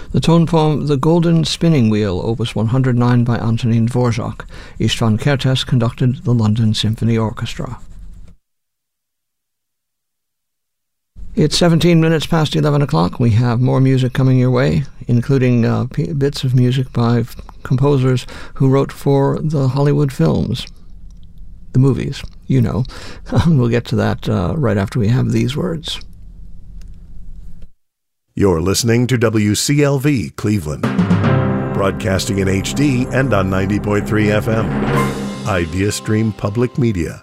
The tone poem The Golden Spinning Wheel, Opus 109 by Antonín Dvořák. István Kertész conducted the London Symphony Orchestra. It's 17 minutes past 11 o'clock. We have more music coming your way, including bits of music by composers who wrote for the Hollywood films. The movies, you know. We'll get to that right after we have these words. You're listening to WCLV Cleveland, broadcasting in HD and on 90.3 FM. IdeaStream Public Media.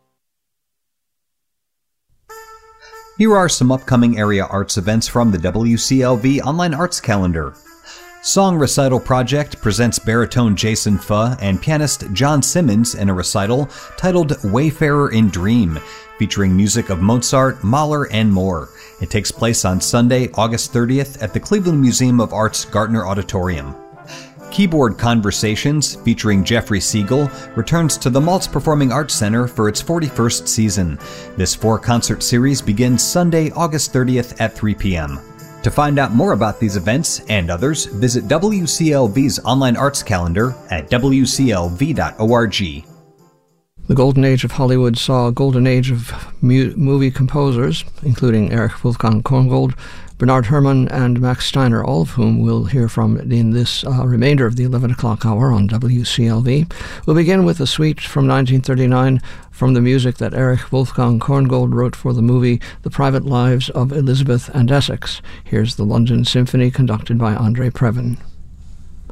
Here are some upcoming area arts events from the WCLV Online Arts Calendar. Song Recital Project presents baritone Jason Fuh and pianist John Simmons in a recital titled Wayfarer in Dream, featuring music of Mozart, Mahler, and more. It takes place on Sunday, August 30th at the Cleveland Museum of Art's Gartner Auditorium. Keyboard Conversations, featuring Jeffrey Siegel, returns to the Maltz Performing Arts Center for its 41st season. This 4-concert series begins Sunday, August 30th at 3 p.m. To find out more about these events and others, visit WCLV's online arts calendar at wclv.org. The Golden Age of Hollywood saw a golden age of movie composers, including Erich Wolfgang Korngold, Bernard Herrmann, and Max Steiner, all of whom we'll hear from in this remainder of the 11 o'clock hour on WCLV. We'll begin with a suite from 1939 from the music that Erich Wolfgang Korngold wrote for the movie The Private Lives of Elizabeth and Essex. Here's the London Symphony conducted by André Previn.